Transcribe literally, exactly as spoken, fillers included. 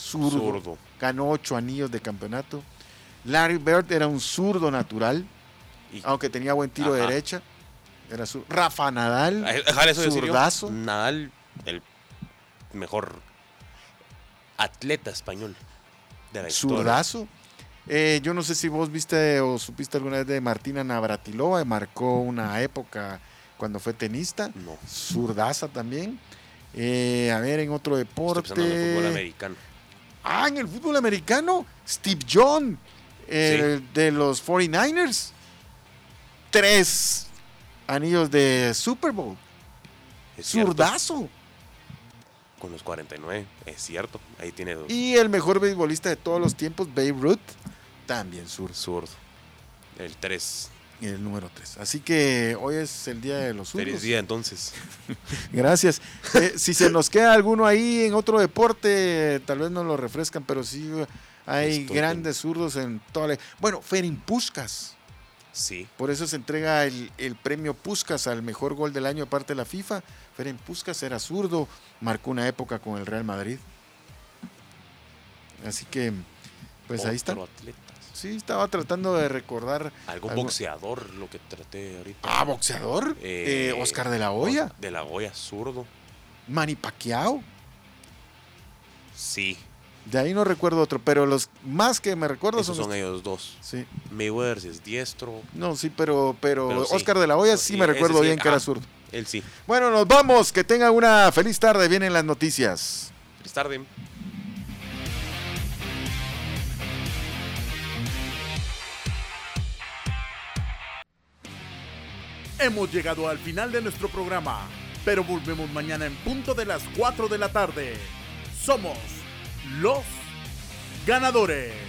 zurdo. Zurdo. Ganó ocho anillos de campeonato. Larry Bird era un zurdo natural, Y- aunque tenía buen tiro de Ajá. derecha. Era zur- Rafa Nadal, Ah, dejar eso decir yo. zurdazo. Nadal, el mejor atleta español de la historia. Zurdazo. Eh, yo no sé si vos viste o supiste alguna vez de Martina Navratilova, marcó una época cuando fue tenista. No. Zurdaza también. Eh, a ver, en otro Estoy pensando en el fútbol deporte. americano. Ah, en el fútbol americano, Steve Young, eh, de los cuarenta y nueve ers. Tres anillos de Super Bowl. Es cierto. Zurdazo. Con los cuarenta y nueve, es cierto. Ahí tiene dos. Y el mejor beisbolista de todos los tiempos, Babe Ruth, también zurdo. Zurdo. El tres. Y el número tres. Así que hoy es el día de los zurdos. Feliz día entonces. Gracias. Eh, si se nos queda alguno ahí en otro deporte, tal vez nos lo refrescan, pero sí hay Estoy grandes zurdos en toda la... Bueno, Ferenc Puskás. Sí. Por eso se entrega el, el premio Puskás al mejor gol del año aparte de la FIFA. Ferenc Puskás era zurdo, marcó una época con el Real Madrid. Así que, pues ahí está. Otro atleta. Sí, estaba tratando de recordar. Algo algo- boxeador, lo que traté ahorita. Ah, boxeador. Eh, Eh, Oscar de la Hoya. De la Hoya, zurdo. Manny Pacquiao. Sí. De ahí no recuerdo otro, pero los más que me recuerdo Esos son, son los- ellos dos. Sí. Mayweather sí es diestro. No, sí, pero, pero, Pero sí. Oscar de la Hoya sí, Sí, me ese recuerdo sí, bien que era ah. zurdo. Él sí. Bueno, nos vamos. Que tengan una feliz tarde. Vienen las noticias. Feliz tarde. Hemos llegado al final de nuestro programa, pero volvemos mañana en punto de las cuatro de la tarde. Somos los ganadores.